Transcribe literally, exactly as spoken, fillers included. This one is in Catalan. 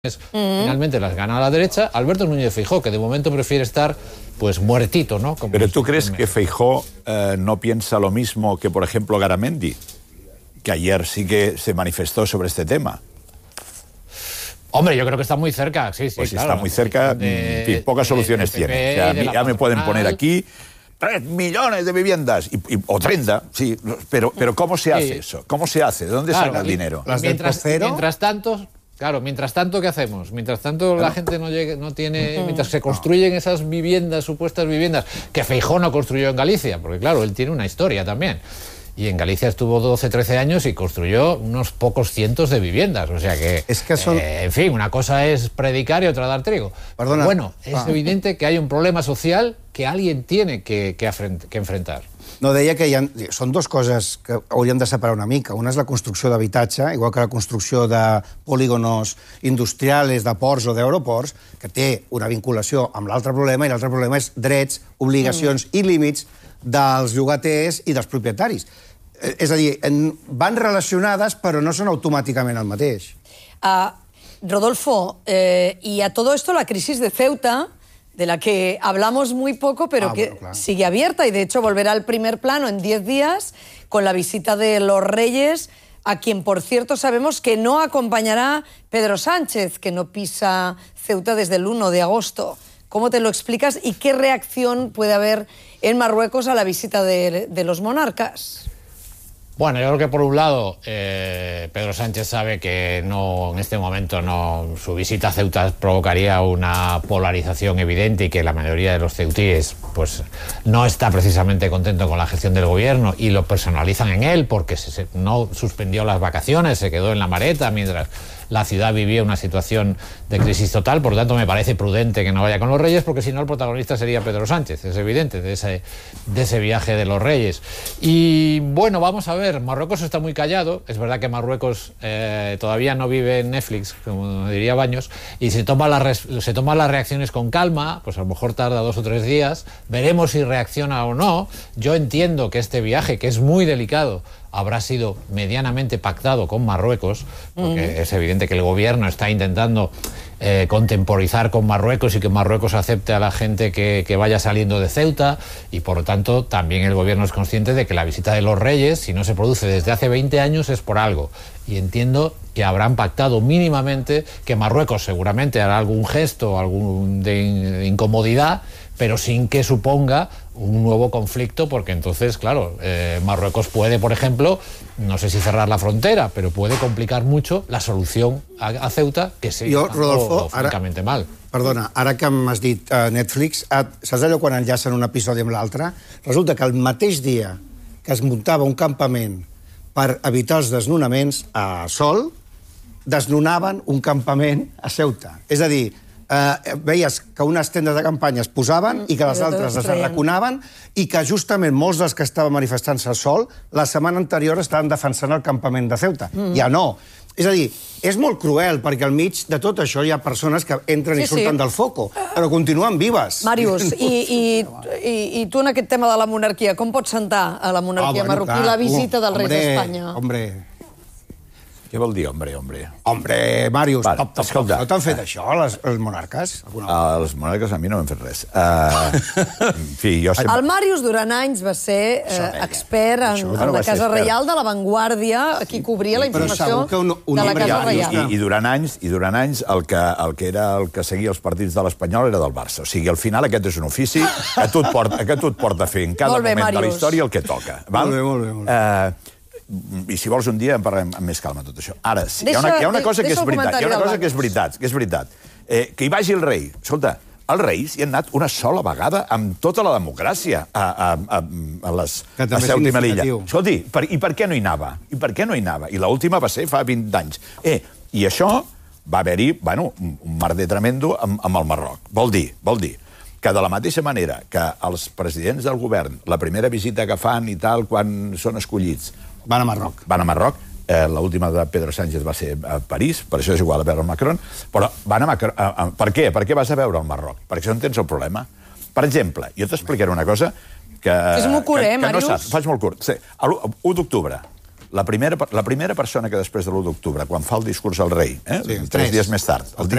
Mm. Finalmente las gana la derecha, Alberto Núñez Feijóo, que de momento prefiere estar pues muertito, ¿no? Como Pero ¿tú crees que Feijóo eh, no piensa lo mismo que, por ejemplo, Garamendi, que ayer sí que se manifestó sobre este tema? Hombre, yo creo que está muy cerca, sí, sí, Pues si claro. está muy cerca, de, en fin, pocas de, soluciones de tiene. O sea, a mí ya me pueden poner aquí tres millones de viviendas, y, y, o treinta, sí, pero, pero ¿cómo se hace sí. eso? ¿Cómo se hace? ¿De dónde claro, saca el dinero? Las mientras, mientras tanto... Claro, mientras tanto, ¿qué hacemos? Mientras tanto, la gente no llegue, no tiene... Mientras se construyen esas viviendas, supuestas viviendas, que Feijóo no construyó en Galicia, porque claro, él tiene una historia también. Y en Galicia estuvo doce, trece años y construyó unos pocos cientos de viviendas. O sea que, es que son... eh, en fin, una cosa es predicar y otra dar trigo. Perdona. Bueno, és ah. evidente que hay un problema social que alguien tiene que, que, que enfrentar. No, deia que hi ha, són dues coses que hauríem de separar una mica. Una és la construcció d'habitatge, igual que la construcció de polígonos industrials, de ports o d'aeroports, que té una vinculació amb l'altre problema, i l'altre problema és drets, obligacions mm. i límits dels llogaters i dels propietaris. És a dir, van relacionades, però no són automàticament el mateix. Uh, Rodolfo, eh, y a todo esto la crisis de Ceuta, de la que hablamos muy poco, pero ah, que bueno, claro. sigue abierta y de hecho volverá al primer plano en diez días con la visita de los Reyes, a quien, por cierto, sabemos que no acompañará Pedro Sánchez, que no pisa Ceuta desde el uno de agosto. ¿Cómo te lo explicas y qué reacción puede haber en Marruecos a la visita de, de los monarcas? Bueno, yo creo que por un lado eh, Pedro Sánchez sabe que no, en este momento no, su visita a Ceuta provocaría una polarización evidente y que la mayoría de los ceutíes pues, no está precisamente contento con la gestión del gobierno y lo personalizan en él porque se, se, no suspendió las vacaciones, se quedó en la Mareta mientras la ciudad vivía una situación de crisis total. Por lo tanto, me parece prudente que no vaya con los Reyes, porque si no el protagonista sería Pedro Sánchez, es evidente, de ese, de ese viaje de los Reyes. Y bueno, vamos a ver, Marruecos está muy callado, es verdad que Marruecos eh, todavía no vive en Netflix, como diría Baños, y se toma, la se toma las reacciones con calma, pues a lo mejor tarda dos o tres días, veremos si reacciona o no. Yo entiendo que este viaje, que es muy delicado, habrá sido medianamente pactado con Marruecos, porque mm. es evidente que el gobierno está intentando eh, contemporizar con Marruecos y que Marruecos acepte a la gente que, que vaya saliendo de Ceuta, y por lo tanto también el gobierno es consciente de que la visita de los Reyes, si no se produce desde hace veinte años, es por algo. Y entiendo que habrán pactado mínimamente que Marruecos seguramente hará algún gesto, algún de incomodidad, pero sin que suponga un nuevo conflicto, porque entonces, claro, eh, Marruecos puede, por ejemplo, no sé si cerrar la frontera, pero puede complicar mucho la solución a, a Ceuta, que sí, jo, Rodolfo, francamente ara, mal. Perdona, ara que m'has dit uh, Netflix, uh, saps allò quan enllacen un episodi amb l'altre? Resulta que el mateix dia que es muntava un campament per evitar els desnonaments a Sol, desnonaven un campament a Ceuta. És a dir, Uh, veies que unes tendes de campanya es posaven i que les altres es arraconaven i que justament molts dels que estaven manifestant-se al Sol la setmana anterior estaven defensant el campament de Ceuta. Mm. Ja no. És a dir, és molt cruel perquè al mig de tot això hi ha persones que entren sí, i surten sí. del foco, però continuen vives. Màrius, i, i, i, i tu en aquest tema de la monarquia, com pots sentar a la monarquia ah, bueno, marroquí clar. la visita del hombre, rei d'Espanya? Hombre, què vol dir, hombre, hombre? Hombre, Màrius, vale, top, top, top. No t'han fet això, les, els monarques? Uh, els monarques a mi no m'han fet res. Uh, en fi, jo sempre... El Màrius durant anys va ser eh, expert en, en la Casa Reial de La Vanguardia, qui cobria la informació un, un de la Casa Reial. I, i, durant anys, i durant anys el que, el que era el que seguia els partits de l'Espanyol era del Barça. O sigui, al final aquest és un ofici que tu et porta, que tu et porta a fer en cada bé, moment Màrius. de la història el que toca. Val? Molt bé, molt bé. Molt bé. Uh, i si vols un dia en parlem amb més calma tot això. Ara, sí, hi ha una, hi ha una cosa que és veritat, hi ha una cosa que és veritat, que és veritat. Eh, que hi vagi el rei. Escolta, els reis hi han anat una sola vegada amb tota la democràcia a, a, a, a, les, a Ceuta i Melilla. Escolti, per, i per què no hi anava? I per què no hi anava? I l'última va ser fa vint anys. Eh, i això va haver-hi, bueno, un merder tremendo amb, amb el Marroc. Vol dir, vol dir que de la mateixa manera que els presidents del govern, la primera visita que fan i tal, quan són escollits, van a Marroc. Van a Marroc. Eh, L'última de Pedro Sánchez va ser a París, per això és igual a veure el Macron. Però van a Macron... A, a, per què? Per què vas a veure el Marroc? Perquè on tens el problema. Per exemple, jo t'explicaré una cosa que... És molt curt, eh, Màrius? No saps, faig molt curt. Sí, l'u d'octubre, La primera, la primera persona que després de l'u d'octubre, quan fa el discurs al rei, eh? sí, tres, tres dies més tard, el, el